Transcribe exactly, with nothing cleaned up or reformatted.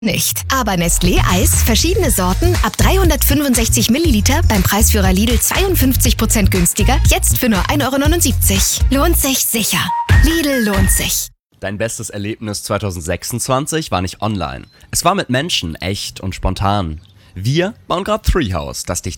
Nicht. Aber Nestlé Eis, verschiedene Sorten, ab dreihundertfünfundsechzig Milliliter beim Preisführer Lidl zweiundfünfzig Prozent günstiger, jetzt für nur ein Euro neunundsiebzig. Lohnt sich sicher. Lidl lohnt sich. Dein bestes Erlebnis zwanzig sechsundzwanzig war nicht online. Es war mit Menschen, echt und spontan. Wir bauen gerade Treehouse, das dich